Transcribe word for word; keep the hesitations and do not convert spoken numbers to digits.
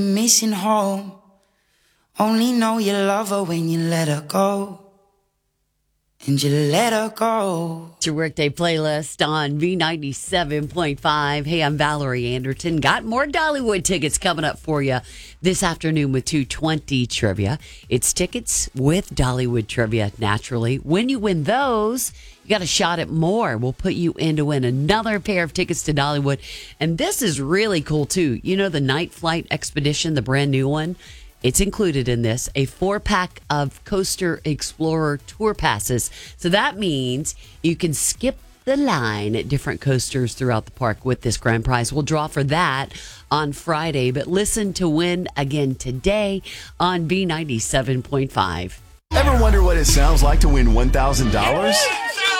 Missing home. Only know you love her when you let her go. And you let her go. It's your workday playlist on V ninety-seven point five. Hey, I'm Valerie Anderton. Got more Dollywood tickets coming up for you this afternoon with two twenty trivia. It's tickets with Dollywood trivia, naturally. When you win those, you got a shot at more. We'll put you in to win another pair of tickets to Dollywood. And this is really cool, too. You know the Night Flight Expedition, the brand new one? It's included in this, a four-pack of Coaster Explorer tour passes. So that means you can skip the line at different coasters throughout the park with this grand prize. We'll draw for that on Friday, but listen to win again today on B ninety-seven point five. Ever wonder what it sounds like to win one thousand dollars?